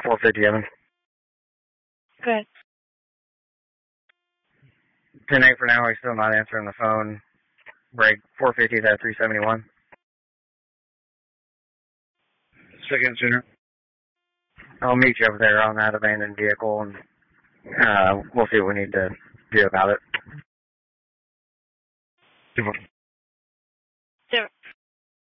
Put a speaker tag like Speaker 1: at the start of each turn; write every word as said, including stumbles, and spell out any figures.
Speaker 1: four fifty, Evan.
Speaker 2: Good.
Speaker 1: ten eight for now, he's still not answering the phone. Break four fifty, that three seventy-one.
Speaker 3: Second Sooner.
Speaker 1: I'll meet you over there on that abandoned vehicle, and uh, we'll see what we need to do about it.
Speaker 3: Super.